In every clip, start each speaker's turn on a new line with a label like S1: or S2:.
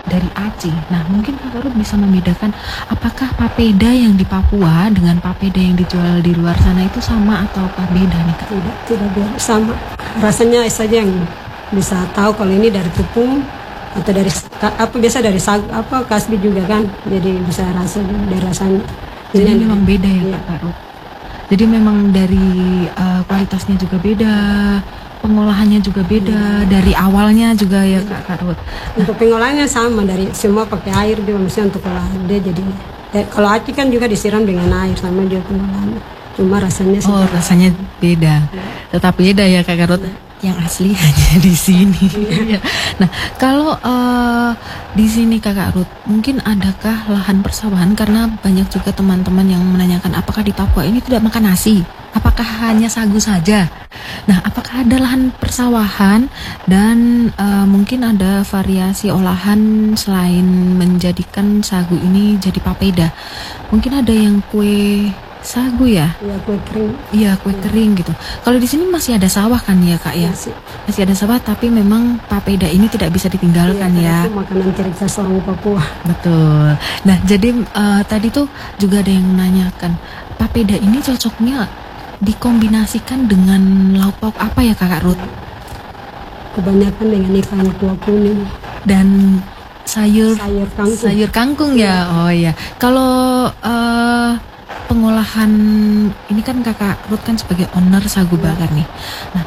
S1: dari Aceh. Nah, mungkin Kakak Ruth bisa membedakan apakah papeda yang di Papua dengan papeda yang dijual di luar sana itu sama ataukah beda nih Kak?
S2: Tidak beda, sama. Rasanya saja yang bisa tahu kalau ini dari tepung atau dari biasa dari kasbi juga kan. Jadi bisa rasa dari rasanya.
S1: Jadi memang beda ya Kak Ruth. Jadi memang dari kualitasnya juga beda. Pengolahannya juga beda dari awalnya juga ya Kak Ruth.
S2: Untuk pengolahannya sama, dari semua pakai air juga, maksudnya untuk olahan dia jadi kalau Aceh kan juga disiram dengan air sama juga pengolahannya, cuma rasanya
S1: rasanya beda. Tetap beda ya Kak Ruth. Yang asli hanya di sini. Nah, kalau di sini Kakak Ruth, mungkin adakah lahan persawahan, karena banyak juga teman-teman yang menanyakan apakah di Papua ini tidak makan nasi? Apakah hanya sagu saja? Nah, apakah ada lahan persawahan dan mungkin ada variasi olahan selain menjadikan sagu ini jadi papeda? Mungkin ada yang kue sagu ya?
S2: Iya, kue kering.
S1: Iya, kue kering gitu. Kalau di sini masih ada sawah kan ya Kak ya? Masih ada sawah, tapi memang papeda ini tidak bisa ditinggalkan ya.
S2: Itu makanan ciri khas orang Papua.
S1: Betul. Nah, jadi tadi tuh juga ada yang menanyakan, papeda ini cocoknya dikombinasikan dengan lauk pauk apa ya Kakak Ruth?
S2: Kebanyakan dengan ikan kuah kuning
S1: dan sayur kangkung ya. Oh iya. Kalau pengolahan ini kan Kakak Ruth kan sebagai owner sagu bakar nih. Nah,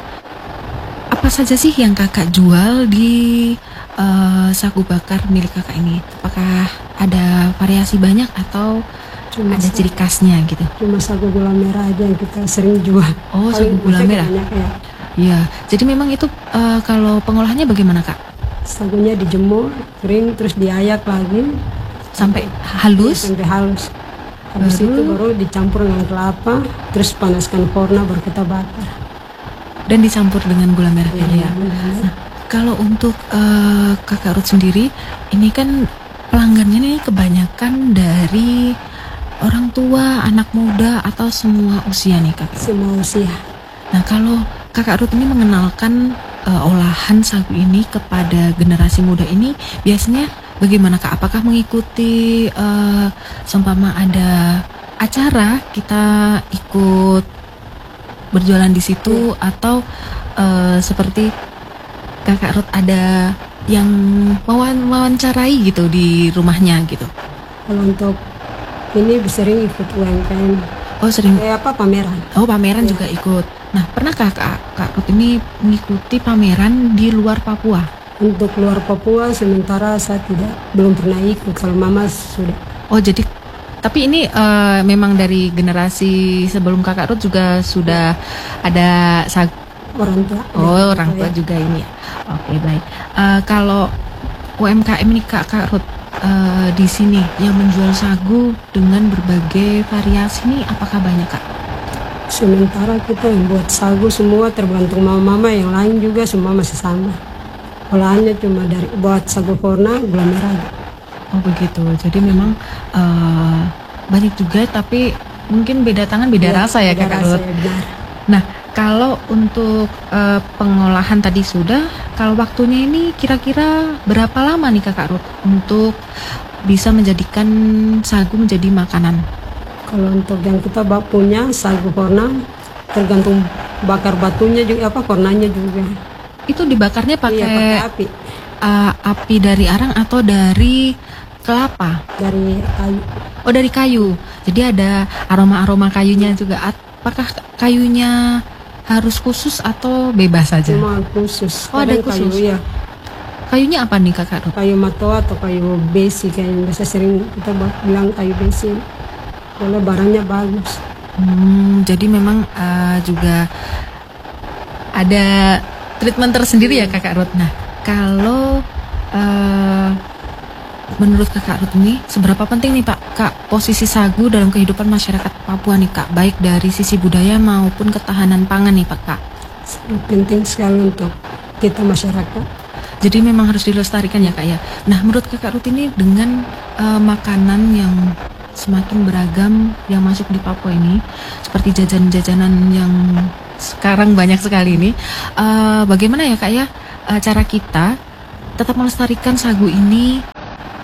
S1: apa saja sih yang Kakak jual di sagu bakar milik Kakak ini? Apakah ada variasi banyak atau cuma ada ciri khasnya gitu?
S2: Cuma sagu gula merah aja yang kita sering jual.
S1: Oh, sagu gula merah. Iya. Jadi memang itu kalau pengolahannya bagaimana Kak?
S2: Sagunya dijemur, kering, terus diayak lagi
S1: sampai halus.
S2: Sampai halus. Habis itu baru dicampur dengan kelapa, terus panaskan forna baru kita bakar.
S1: Dan dicampur dengan gula merah ya. Nah, kalau untuk Kakak Ruth sendiri, ini kan pelanggannya nih kebanyakan dari orang tua, anak muda, atau semua usia nih Kak?
S2: Semua usia.
S1: Nah, kalau Kakak Ruth ini mengenalkan olahan sagu ini kepada generasi muda ini, biasanya bagaimana Kak? Apakah mengikuti seumpama ada acara kita ikut berjualan di situ, atau seperti Kakak Ruth ada yang mewawancarai gitu di rumahnya gitu?
S2: Kalau untuk ini sering ikut UMKM.
S1: Oh, sering.
S2: Pameran.
S1: Oh, pameran juga ikut. Nah, pernahkah Kak Ruth ini mengikuti pameran di luar Papua?
S2: Untuk luar Papua sementara saya belum pernah ikut. Kalau Mama sudah.
S1: Oh, jadi tapi ini memang dari generasi sebelum Kakak Ruth juga sudah ada
S2: orang tua.
S1: Oh, orang tua juga ini. Oke, baik. Kalau UMKM ini Kak Ruth, di sini yang menjual sagu dengan berbagai variasi ini apakah banyak Kak?
S2: Sementara kita yang buat sagu semua tergantung mama-mama, yang lain juga semua masih sama. Olahannya cuma dari buat sagu forna, gula merah.
S1: Oh begitu. Jadi memang banyak juga, tapi mungkin beda tangan beda rasa ya Kak Ruth. Nah, kalau untuk pengolahan tadi sudah, kalau waktunya ini kira-kira berapa lama nih Kakak Ruth untuk bisa menjadikan sagu menjadi makanan?
S2: Kalau untuk yang kita punya sagu forna, tergantung bakar batunya juga, fornanya juga.
S1: Itu dibakarnya pakai
S2: api.
S1: Api dari arang atau dari kelapa?
S2: Dari kayu.
S1: Oh, dari kayu. Jadi ada aroma-aroma kayunya juga. Apakah kayunya harus khusus atau bebas saja?
S2: Cuma khusus.
S1: Oh, ada khusus.
S2: Kayu, ya.
S1: Kayunya apa nih Kakak Ruth?
S2: Kayu matoa atau kayu besi, kayak biasa sering kita bilang kayu besi. Kalau barangnya bagus.
S1: Jadi memang juga ada treatment tersendiri ya Kakak Ruth. Nah, kalau menurut Kakak Ruth ini seberapa penting nih Kak posisi sagu dalam kehidupan masyarakat Papua nih Kak, baik dari sisi budaya maupun ketahanan pangan nih Kak?
S2: Penting sekali untuk kita masyarakat.
S1: Jadi memang harus dilestarikan ya Kak ya. Nah, menurut Kakak Ruth ini dengan makanan yang semakin beragam yang masuk di Papua ini, seperti jajanan-jajanan yang sekarang banyak sekali ini, bagaimana ya Kak ya cara kita tetap melestarikan sagu ini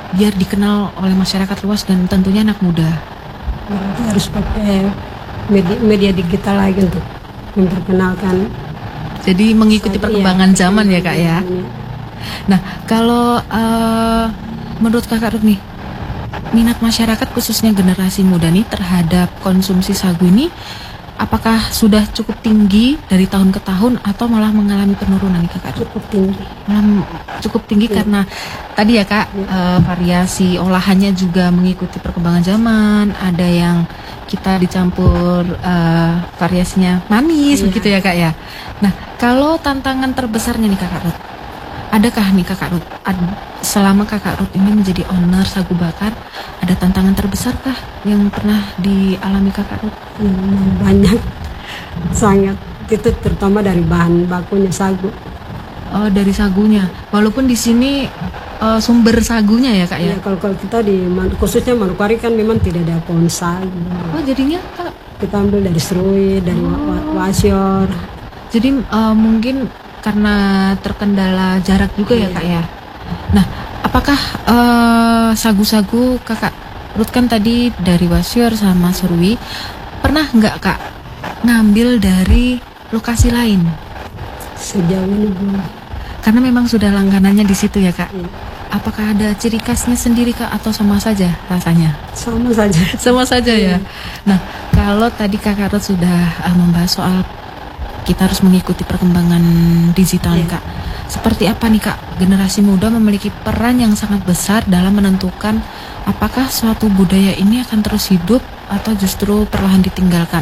S1: biar dikenal oleh masyarakat luas dan tentunya anak muda?
S2: Berarti harus pakai media digital lagi untuk memperkenalkan.
S1: Jadi mengikuti perkembangan zaman ya Kak ya. Nah, kalau menurut Kakak Ruth nih, minat masyarakat khususnya generasi muda nih terhadap konsumsi sagu ini apakah sudah cukup tinggi dari tahun ke tahun atau malah mengalami penurunan nih Kakak Ruth?
S2: Cukup tinggi.
S1: Malah cukup tinggi karena tadi ya Kak, variasi olahannya juga mengikuti perkembangan zaman. Ada yang kita dicampur variasinya manis begitu ya Kak ya. Nah, kalau tantangan terbesarnya nih Kakak Ruth, adakah nih Kakak Ruth selama Kakak Ruth ini menjadi owner sagu bakar, ada tantangan terbesarkah yang pernah dialami Kakak Ruth?
S2: Banyak, sangat. Itu terutama dari bahan bakunya sagu.
S1: Oh, dari sagunya. Walaupun di sini sumber sagunya ya Kak ya.
S2: Ya, kalau kita di khususnya Manokwari kan memang tidak ada pohon sagu.
S1: Oh, jadinya Kak
S2: Kita ambil dari Serui, dari Wasior.
S1: jadi mungkin karena terkendala jarak juga ya Kak ya. Nah, apakah sagu-sagu Kakak Ruth kan tadi dari Wasior sama Serui, pernah nggak Kak ngambil dari lokasi lain?
S2: Sejauh ini belum.
S1: Karena memang sudah langganannya di situ ya Kak. Apakah ada ciri khasnya sendiri Kak atau sama saja rasanya?
S2: Sama saja.
S1: Sama saja ya. Nah, kalau tadi Kakak Ruth sudah membahas soal kita harus mengikuti perkembangan digital nih Kak. Seperti apa nih Kak, generasi muda memiliki peran yang sangat besar dalam menentukan apakah suatu budaya ini akan terus hidup atau justru perlahan ditinggalkan?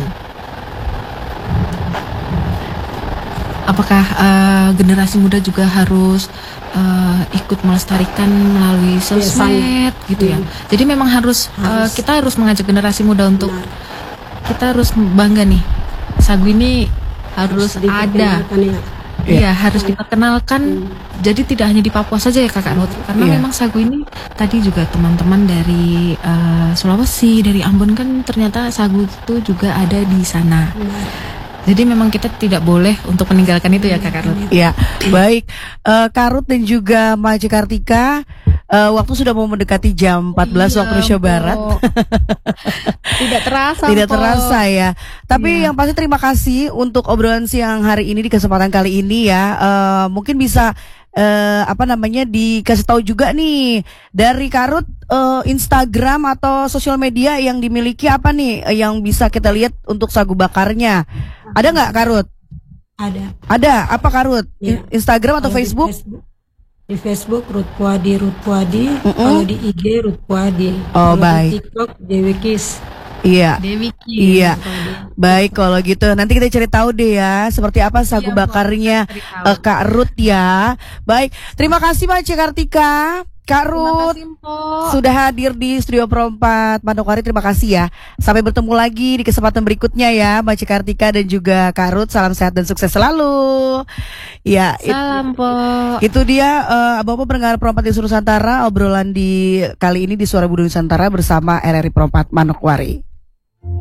S1: Apakah generasi muda juga harus ikut melestarikan melalui sosmed gitu ya? Jadi memang harus kita harus mengajak generasi muda untuk kita harus bangga nih, sagu ini harus ada. Iya, harus diperkenalkan. Jadi tidak hanya di Papua saja ya Kakak Ruth, karena memang sagu ini tadi juga teman-teman dari Sulawesi, dari Ambon kan ternyata sagu itu juga ada di sana. Jadi memang kita tidak boleh untuk meninggalkan itu ya Kakak Ruth.
S3: Ya, baik. Kak Ruth dan juga Maci Kartika, waktu sudah mau mendekati jam 14 waktu Indonesia Barat.
S1: Tidak terasa.
S3: Tidak terasa ya. Tapi yang pasti terima kasih untuk obrolan siang hari ini di kesempatan kali ini ya. Mungkin bisa dikasih tahu juga nih dari Kak Ruth, Instagram atau sosial media yang dimiliki apa nih yang bisa kita lihat untuk sagu bakarnya? Ada nggak Kak Ruth? Ada. Apa Kak Ruth? Instagram atau Facebook?
S2: Di Facebook Ruth Puadi. Kalau di IG Ruth Puadi.
S3: Oh,
S2: kalau
S3: baik.
S2: di TikTok Dewi Kis.
S3: Iya.
S1: Dewiki.
S3: Iya. Baik kalau gitu nanti kita cari tahu deh ya seperti apa sagu bakarnya Kak Ruth ya. Baik, terima kasih Maci Kartika. Kak Ruth sudah hadir di Studio Pro 4 Manokwari. Terima kasih ya. Sampai bertemu lagi di kesempatan berikutnya ya Maci Kartika dan juga Kak Ruth. Salam sehat dan sukses selalu. Ya,
S1: salam po.
S3: Itu dia Bapak pendengar Pro 4 di Nusantara, obrolan di kali ini di Suara Budi Nusantara bersama RRI Pro 4 Manokwari.